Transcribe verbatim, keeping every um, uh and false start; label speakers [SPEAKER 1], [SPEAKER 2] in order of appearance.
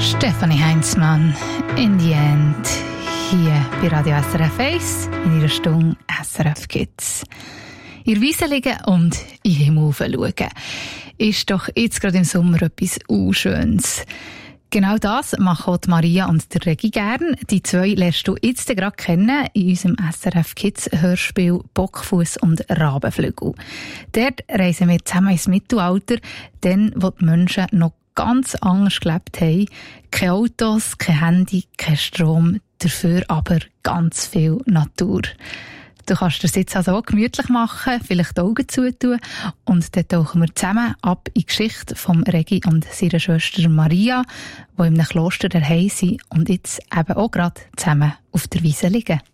[SPEAKER 1] Stefanie Heinzmann, in the end, hier bei Radio S R F eins, in ihrer Stunde S R F Kids. In der Wiese liegen und in den Himmel schauen. Ist doch jetzt gerade im Sommer etwas Unschönes. Genau das machen auch die Maria und der Regi gern. Die zwei lernst du jetzt gerade kennen in unserem S R F Kids Hörspiel Bockfuss und Rabenflügel. Dort reisen wir zusammen ins Mittelalter, dann, wo die Menschen noch ganz anders gelebt haben. Keine Autos, kein Handy, kein Strom, dafür aber ganz viel Natur. Du kannst das jetzt also auch gemütlich machen, vielleicht die Augen zutun und dann tauchen wir zusammen ab in die Geschichte von Regi und seiner Schwester Maria, die in einem Kloster daheim sind und jetzt eben auch gerade zusammen auf der Wiese liegen.